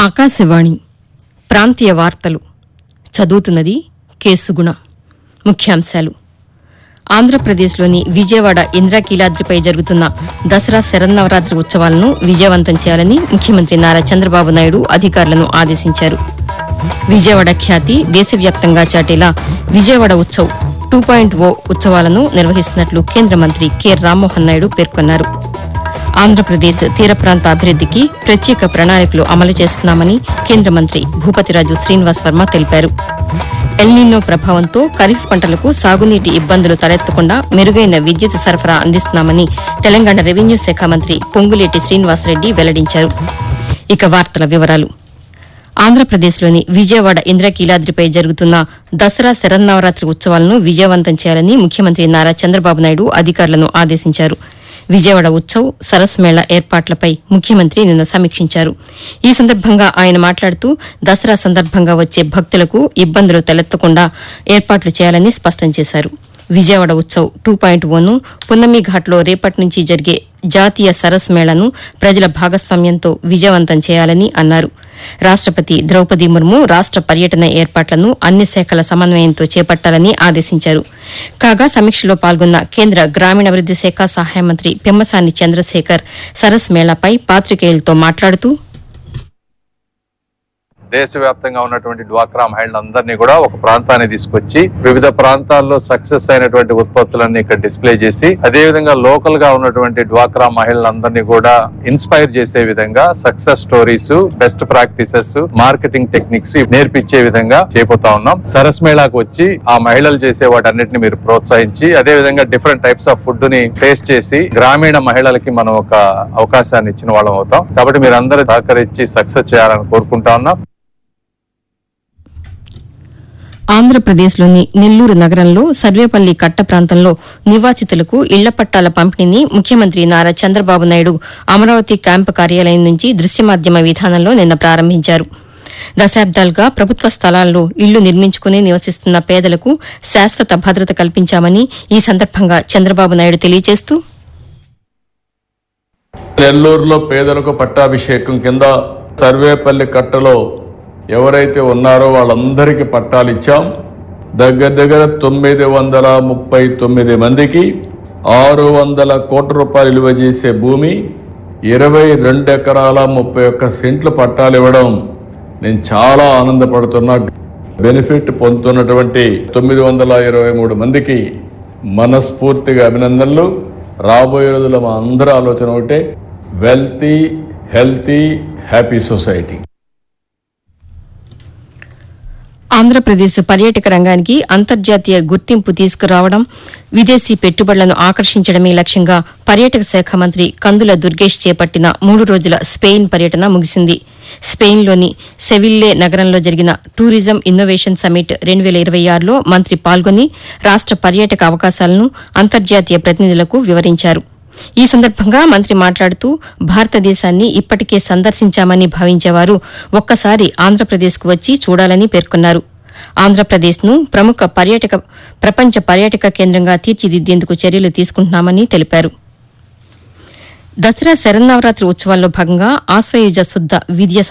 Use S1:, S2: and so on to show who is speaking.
S1: ఆకాశవాణి ప్రాంతీయ వార్తలు చదువుతున్నది కేసుగుణ. ముఖ్యాంశాలు: ఆంధ్రప్రదేశ్లోని విజయవాడ ఇంద్రకీలాద్రిపై జరుగుతున్న దసరా శరన్నవరాత్రి ఉత్సవాలను విజయవంతం చేయాలని ముఖ్యమంత్రి నారా చంద్రబాబు నాయుడు అధికారులను ఆదేశించారు. విజయవాడ ఖ్యాతి దేశవ్యాప్తంగా చాటేలా విజయవాడ ఉత్సవ్ 2.0 ఉత్సవాలను నిర్వహిస్తున్నట్లు కేంద్ర మంత్రి కె రామ్మోహన్ నాయుడు పేర్కొన్నారు. ఆంధ్రప్రదేశ్ తీర ప్రాంత అభివృద్దికి ప్రత్యేక ప్రణాళికలు అమలు చేస్తున్నామని కేంద్ర మంత్రి భూపతిరాజు శ్రీనివాస్ వర్మ తెలిపారు. ఎల్నినో ప్రభావంతో ఖరీఫ్ పంటలకు సాగునీటి ఇబ్బందులు తలెత్తకుండా మెరుగైన విద్యుత్ సరఫరా అందిస్తున్నామని తెలంగాణ రెవెన్యూ శాఖ మంత్రి పొంగులేటి శ్రీనివాసరెడ్డి వెల్లడించారు. ఇక వార్తల వివరాలు: ఆంధ్రప్రదేశ్లోని విజయవాడ ఇంద్రకీలాద్రిపై జరుగుతున్న దసరా శరన్నవరాత్రి ఉత్సవాలను విజయవంతం చేయాలని ముఖ్యమంత్రి నారా చంద్రబాబు నాయుడు అధికారులను ఆదేశించారు. విజయవాడ ఉత్సవ్ సరస్ మేళా ఏర్పాట్లపై ముఖ్యమంత్రి నిన్న సమీక్షించారు. ఈ సందర్భంగా ఆయన మాట్లాడుతూ దసరా సందర్భంగా వచ్చే భక్తులకు ఇబ్బందులు తలెత్తకుండా ఏర్పాట్లు చేయాలని స్పష్టం చేశారు. విజయవాడ ఉత్సవ్ 2.0ను పున్నమి ఘాట్లో రేపటి నుంచి జరిగే జాతీయ సరస్ మేళాను ప్రజల భాగస్వామ్యంతో విజయవంతం చేయాలని అన్నారు. రాష్టపతి ద్రౌపది ముర్ము రాష్ట పర్యటన ఏర్పాట్లను అన్ని శాఖల సమన్వయంతో చేపట్టాలని ఆదేశించారు. కాగా సమీక్షలో పాల్గొన్న కేంద్ర గ్రామీణాభివృద్ది శాఖ సహాయ మంత్రి పెమ్మసాని చంద్రశేఖర్ సరస్ మేళాపై పాతికేయులతో మాట్లాడుతూ,
S2: దేశవ్యాప్తంగా ఉన్నటువంటి డ్వాక్రా మహిళలందరినీ కూడా ఒక ప్రాంతాన్ని తీసుకొచ్చి వివిధ ప్రాంతాల్లో సక్సెస్ అయినటువంటి ఉత్పత్తులన్నీ ఇక్కడ డిస్ప్లే చేసి, అదేవిధంగా లోకల్ గా ఉన్నటువంటి డ్వాక్రా మహిళలందరినీ కూడా ఇన్స్పైర్ చేసే విధంగా success stories, best practices, marketing techniques నేర్పించే విధంగా చేయబోతా ఉన్నాం. సరస్ మేళాకు వచ్చి ఆ మహిళలు చేసే వాటన్నిటిని మీరు ప్రోత్సహించి, అదే విధంగా డిఫరెంట్ టైప్స్ ఆఫ్ ఫుడ్ ని టేస్ట్ చేసి గ్రామీణ మహిళలకి మనం ఒక అవకాశాన్ని ఇచ్చిన వాళ్ళం అవుతాం. కాబట్టి మీరు అందరూ సహకరించి సక్సెస్ చేయాలని కోరుకుంటా ఉన్నాం.
S1: ఆంధ్రప్రదేశ్లోని నెల్లూరు నగరంలో సర్వేపల్లి కట్ట ప్రాంతంలో నివాసితులకు ఇళ్ల పట్టాల పంపిణీని ముఖ్యమంత్రి నారా చంద్రబాబు నాయుడు అమరావతి క్యాంపు కార్యాలయం నుంచి దృశ్యమాధ్యమ విధానంలో నిన్న ప్రారంభించారు. దశాబ్దాలుగా ప్రభుత్వ స్థలాల్లో ఇళ్లు నిర్మించుకుని నివసిస్తున్న పేదలకు శాశ్వత భద్రత కల్పించామని ఈ సందర్భంగా చంద్రబాబు నాయుడు తెలియజేస్తూ,
S3: నెల్లూరులో పేదలకు పట్టాభిషేకం కింద సర్వేపల్లి కట్టలో ఎవరైతే ఉన్నారో వాళ్ళందరికీ పట్టాలు ఇచ్చాం. దగ్గర 939 మందికి 600 కోట్ల రూపాయలు విలువ చేసే భూమి, 22 ఎకరాల 31 సెంట్లు పట్టాలు ఇవ్వడం నేను చాలా ఆనందపడుతున్నా. బెనిఫిట్ పొందుతున్నటువంటి 923 మందికి మనస్ఫూర్తిగా అభినందనలు. రాబోయే రోజుల్లో మా అందరి ఆలోచన ఒకటే, wealthy, healthy, happy society.
S1: Andhra Pradesh పర్యాటక రంగానికి అంతర్జాతీయ గుర్తింపు తీసుకురావడం, విదేశీ పెట్టుబడులను ఆకర్షించడమే లక్ష్యంగా పర్యాటక శాఖ మంత్రి కందుల దుర్గేష్ చేపట్టిన 3 రోజుల స్పెయిన్ పర్యటన ముగిసింది. స్పెయిన్లోని సెవిల్లే నగరంలో జరిగిన టూరిజం ఇన్నోవేషన్ సమ్మిట్ 2026లో మంత్రి పాల్గొని రాష్ట పర్యాటక అవకాశాలను అంతర్జాతీయ ప్రతినిధులకు వివరించారు. ఈ సందర్భంగా మంత్రి మాట్లాడుతూ, భారతదేశాన్ని ఇప్పటికే సందర్శించామని భావించేవారు ఒక్కసారి ఆంధ్రప్రదేశ్కు వచ్చి చూడాలని పేర్కొన్నారు. ఆంధ్రప్రదేశ్ను ప్రపంచ పర్యాటక కేంద్రంగా తీర్చిదిద్దేందుకు చర్యలు తీసుకుంటున్నామని తెలిపారు. దసరా శరన్నవరాత్రి ఉత్సవాల్లో భాగంగా ఆశ్వయుజ శుద్ద విద్య